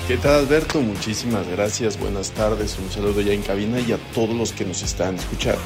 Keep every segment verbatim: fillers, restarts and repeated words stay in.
¿Qué tal, Alberto? Muchísimas gracias, buenas tardes, un saludo ya en cabina y a todos los que nos están escuchando.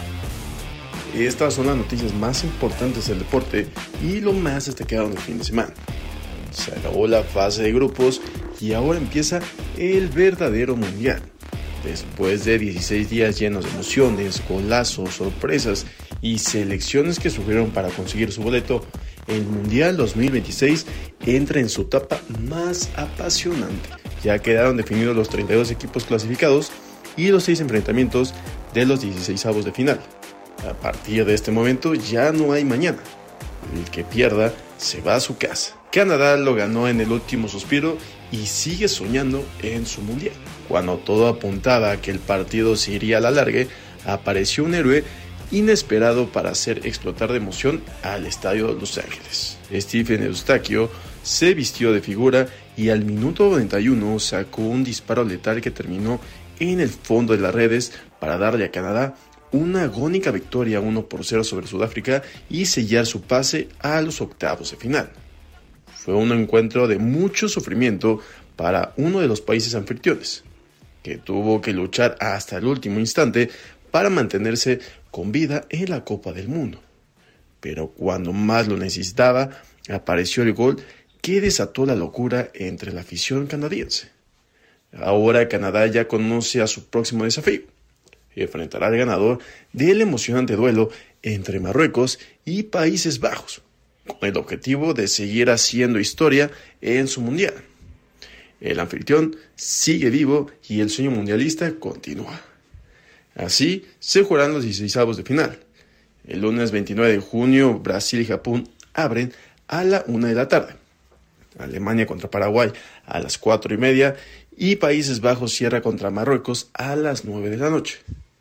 Estas son las noticias más importantes del deporte y lo más destacado del fin de semana. Se acabó la fase de grupos y ahora empieza el verdadero mundial. Después de dieciséis días llenos de emociones, golazos, sorpresas y selecciones que sufrieron para conseguir su boleto, el Mundial dos mil veintiséis entra en su etapa más apasionante. Ya quedaron definidos los treinta y dos equipos clasificados y los seis enfrentamientos de los dieciseisavos de final. A partir de este momento ya no hay mañana. El que pierda se va a su casa. Canadá lo ganó en el último suspiro y sigue soñando en su mundial. Cuando todo apuntaba a que el partido se iría a la larga, apareció un héroe inesperado para hacer explotar de emoción al estadio de Los Ángeles. Stephen Eustaquio se vistió de figura y al minuto noventa y uno sacó un disparo letal que terminó en el fondo de las redes para darle a Canadá una agónica victoria uno por cero sobre Sudáfrica y sellar su pase a los octavos de final. Fue un encuentro de mucho sufrimiento para uno de los países anfitriones, que tuvo que luchar hasta el último instante para mantenerse con vida en la Copa del Mundo. Pero cuando más lo necesitaba, apareció el gol que desató la locura entre la afición canadiense. Ahora Canadá ya conoce a su próximo desafío. Enfrentará al ganador del emocionante duelo entre Marruecos y Países Bajos, con el objetivo de seguir haciendo historia en su mundial. El anfitrión sigue vivo y el sueño mundialista continúa. Así se jugarán los dieciseisavos de final. El lunes veintinueve de junio, Brasil y Japón abren a la una de la tarde. Alemania contra Paraguay a las cuatro y media y Países Bajos cierra contra Marruecos a las nueve de la noche.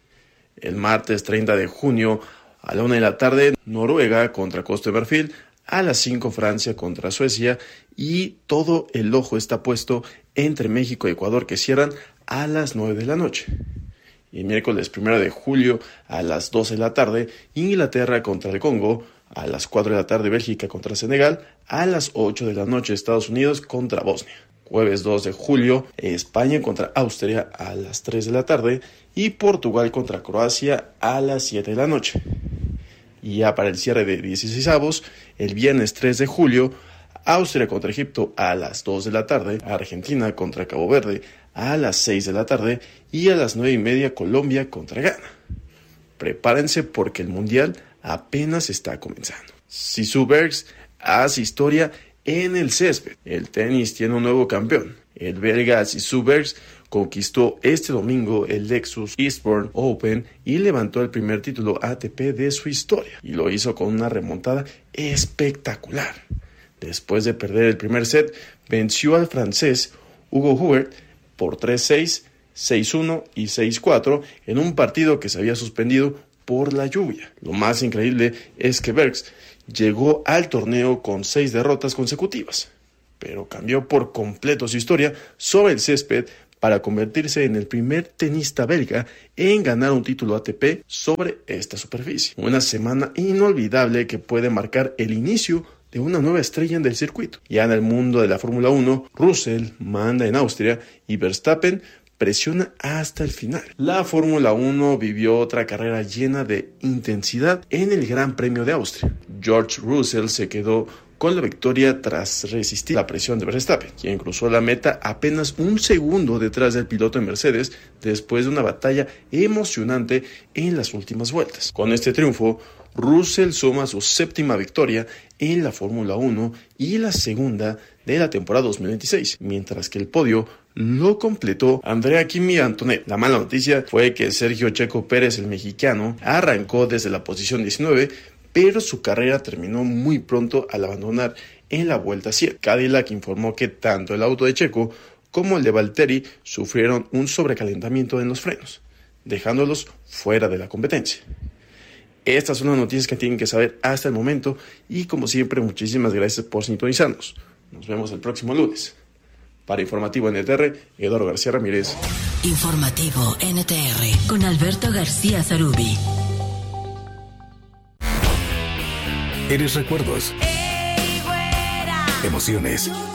El martes treinta de junio a la una de la tarde, Noruega contra Costa de Marfil, a las cinco Francia contra Suecia y todo el ojo está puesto entre México y Ecuador que cierran a las nueve de la noche. Y miércoles primero de julio a las doce de la tarde, Inglaterra contra el Congo, a las cuatro de la tarde Bélgica contra Senegal, a las ocho de la noche Estados Unidos contra Bosnia. Jueves dos de julio, España contra Austria a las tres de la tarde y Portugal contra Croacia a las siete de la noche. Y ya para el cierre de dieciseisavos, el viernes tres de julio, Austria contra Egipto a las dos de la tarde, Argentina contra Cabo Verde a las seis de la tarde y a las nueve y media Colombia contra Ghana. Prepárense porque el Mundial apenas está comenzando. Zizou Bergs hace historia en el césped. El tenis tiene un nuevo campeón. El belga Zizou Bergs conquistó este domingo el Lexus Eastbourne Open y levantó el primer título A T P de su historia. Y lo hizo con una remontada espectacular. Después de perder el primer set, venció al francés Hugo Humbert por tres seis, seis uno y seis cuatro en un partido que se había suspendido por la lluvia. Lo más increíble es que Bergs llegó al torneo con seis derrotas consecutivas, pero cambió por completo su historia sobre el césped para convertirse en el primer tenista belga en ganar un título A T P sobre esta superficie. Una semana inolvidable que puede marcar el inicio de una nueva estrella en el circuito. Ya en el mundo de la Fórmula uno, Russell manda en Austria y Verstappen presiona hasta el final. La Fórmula uno vivió otra carrera llena de intensidad en el Gran Premio de Austria. George Russell se quedó con la victoria tras resistir la presión de Verstappen, quien cruzó la meta apenas un segundo detrás del piloto en Mercedes después de una batalla emocionante en las últimas vueltas. Con este triunfo, Russell suma su séptima victoria en la Fórmula uno y la segunda de la temporada dos mil veintiséis, mientras que el podio lo completó Andrea Kimi Antonetti. La mala noticia fue que Sergio Checo Pérez, el mexicano, arrancó desde la posición diecinueve, pero su carrera terminó muy pronto al abandonar en la vuelta siete. Cadillac informó que tanto el auto de Checo como el de Valtteri sufrieron un sobrecalentamiento en los frenos, dejándolos fuera de la competencia. Estas son las noticias que tienen que saber hasta el momento y como siempre muchísimas gracias por sintonizarnos. Nos vemos el próximo lunes. Para Informativo N T R, Eduardo García Ramírez. Informativo N T R con Alberto García Zarubi. Eres recuerdos, emociones,